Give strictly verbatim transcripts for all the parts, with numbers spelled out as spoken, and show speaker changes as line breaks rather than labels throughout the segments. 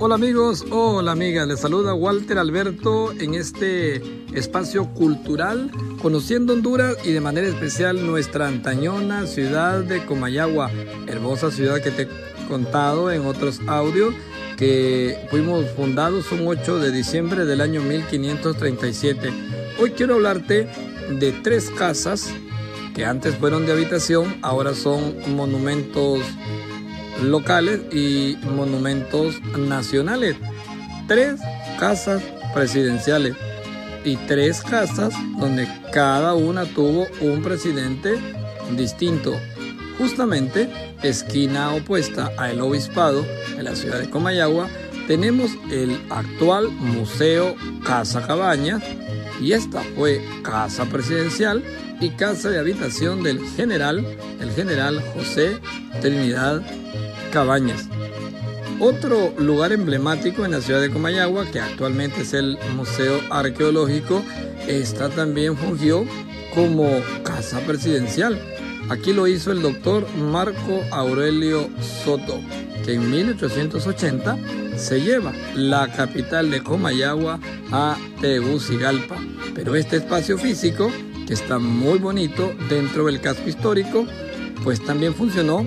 Hola amigos, hola amigas, les saluda Walter Alberto en este espacio cultural, conociendo Honduras y de manera especial nuestra antañona ciudad de Comayagua, hermosa ciudad que te he contado en otros audios, que fuimos fundados un ocho de diciembre del año mil quinientos treinta y siete. Hoy quiero hablarte de tres casas que antes fueron de habitación, ahora son monumentos locales y monumentos nacionales. Tres casas presidenciales y tres casas donde cada una tuvo un presidente distinto. Justamente esquina opuesta al obispado en la ciudad de Comayagua tenemos el actual Museo Casa Cabañas, y esta fue casa presidencial y casa de habitación del general, el general José Trinidad Cabañas. Otro lugar emblemático en la ciudad de Comayagua, que actualmente es el Museo Arqueológico, esta también fungió como casa presidencial. Aquí lo hizo el doctor Marco Aurelio Soto, que en mil ochocientos ochenta se lleva la capital de Comayagua a Tegucigalpa. Pero este espacio físico, que está muy bonito dentro del casco histórico, pues también funcionó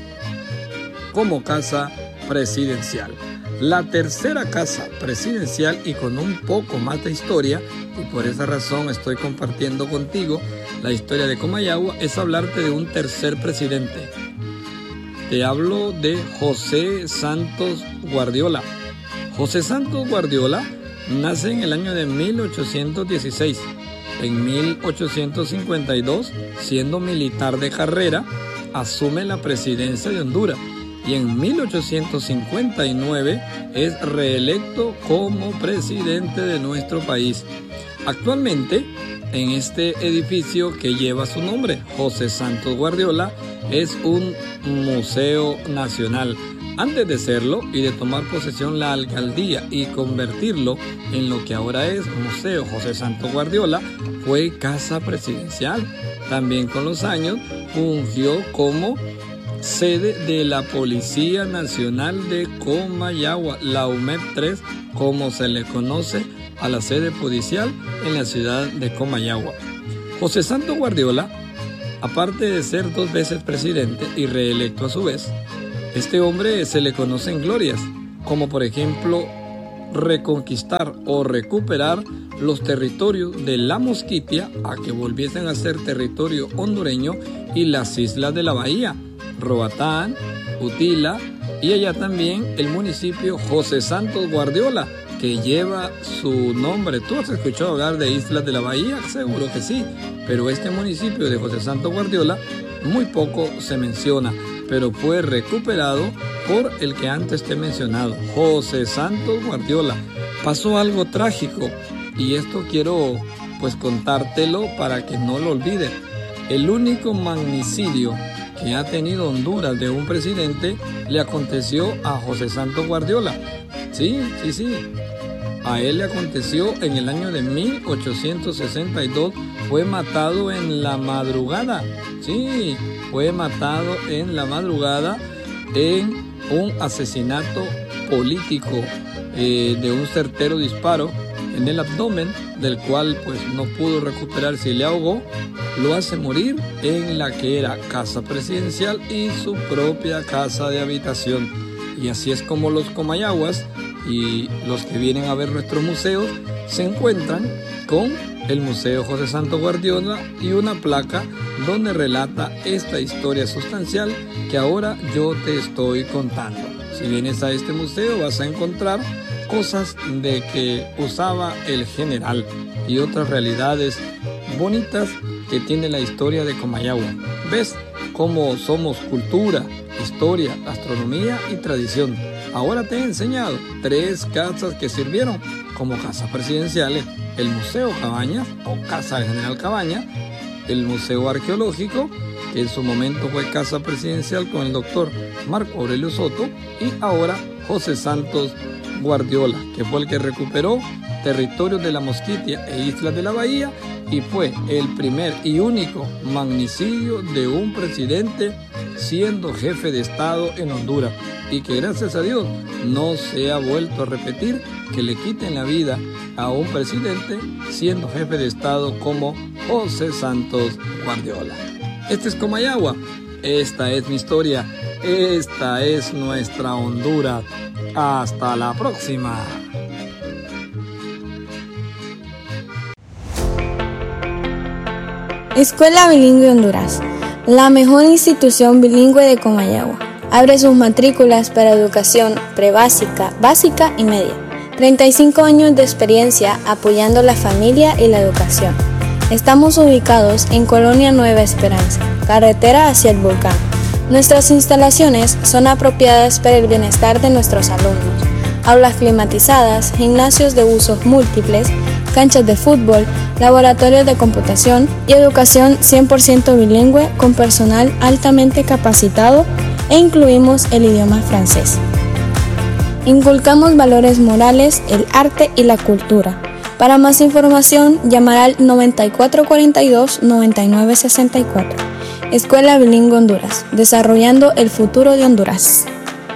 como casa presidencial. La tercera casa presidencial, y con un poco más de historia, y por esa razón estoy compartiendo contigo la historia de Comayagua, es hablarte de un tercer presidente. Te hablo de José Santos Guardiola. José Santos Guardiola nace en el año de mil ochocientos dieciséis. En mil ochocientos cincuenta y dos, siendo militar de carrera, asume la presidencia de Honduras. Y en mil ochocientos cincuenta y nueve es reelecto como presidente de nuestro país. Actualmente, en este edificio que lleva su nombre, José Santos Guardiola, es un museo nacional. Antes de serlo y de tomar posesión la alcaldía y convertirlo en lo que ahora es Museo José Santos Guardiola, fue casa presidencial. También con los años fungió como sede de la Policía Nacional de Comayagua, la U M E P tres, como se le conoce a la sede judicial en la ciudad de Comayagua. José Santos Guardiola, aparte de ser dos veces presidente y reelecto a su vez, este hombre se le conocen glorias, como por ejemplo reconquistar o recuperar los territorios de La Mosquitia a que volviesen a ser territorio hondureño, y las islas de la bahía, Roatán, Utila, y allá también el municipio José Santos Guardiola, que lleva su nombre. ¿Tú has escuchado hablar de Islas de la Bahía? Seguro que sí, pero este municipio de José Santos Guardiola muy poco se menciona, pero fue recuperado por el que antes te he mencionado, José Santos Guardiola. Pasó algo trágico, y esto quiero pues contártelo para que no lo olvides. El único magnicidio que ha tenido Honduras de un presidente le aconteció a José Santos Guardiola. Sí, sí, sí. A él le aconteció en el año de mil ochocientos sesenta y dos. Fue matado en la madrugada. Sí, fue matado en la madrugada en un asesinato político eh, de un certero disparo en el abdomen, del cual pues no pudo recuperarse y le ahogó. Lo hace morir en la que era casa presidencial y su propia casa de habitación. Y así es como los comayaguas y los que vienen a ver nuestros museos se encuentran con el Museo José Santos Guardiola y una placa donde relata esta historia sustancial que ahora yo te estoy contando. Si vienes a este museo vas a encontrar cosas de que usaba el general y otras realidades bonitas que tiene la historia de Comayagua. ¿Ves cómo somos cultura, historia, gastronomía y tradición? Ahora te he enseñado tres casas que sirvieron como casas presidenciales: el Museo Cabañas o Casa del General Cabañas, el Museo Arqueológico que en su momento fue casa presidencial con el doctor Marco Aurelio Soto, y ahora José Santos Guardiola, que fue el que recuperó territorios de la Mosquitia e Islas de la Bahía y fue el primer y único magnicidio de un presidente siendo jefe de Estado en Honduras, y que gracias a Dios no se ha vuelto a repetir que le quiten la vida a un presidente siendo jefe de Estado como José Santos Guardiola. Este es Comayagua, esta es mi historia, esta es nuestra Honduras. Hasta la próxima.
Escuela Bilingüe Honduras, la mejor institución bilingüe de Comayagua. Abre sus matrículas para educación prebásica, básica y media. treinta y cinco años de experiencia apoyando la familia y la educación. Estamos ubicados en Colonia Nueva Esperanza, carretera hacia el volcán. Nuestras instalaciones son apropiadas para el bienestar de nuestros alumnos. Aulas climatizadas, gimnasios de usos múltiples, canchas de fútbol, laboratorios de computación y educación cien por ciento bilingüe con personal altamente capacitado, e incluimos el idioma francés. Inculcamos valores morales, el arte y la cultura. Para más información, llamar al noventa y cuatro cuarenta y dos, noventa y nueve sesenta y cuatro. Escuela Bilingüe Honduras, desarrollando el futuro de Honduras.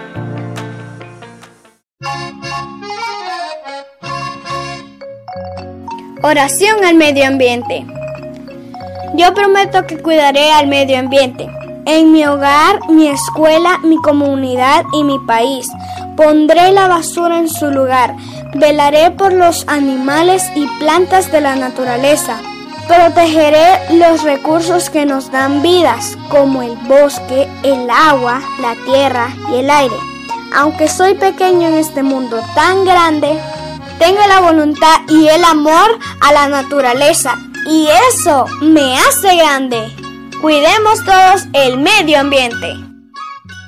Oración al medio ambiente. Yo prometo que cuidaré al medio ambiente. En mi hogar, mi escuela, mi comunidad y mi país. Pondré la basura en su lugar. Velaré por los animales y plantas de la naturaleza. Protegeré los recursos que nos dan vidas, como el bosque, el agua, la tierra y el aire. Aunque soy pequeño en este mundo tan grande, tengo la voluntad y el amor a la naturaleza, y eso me hace grande. Cuidemos todos el medio ambiente.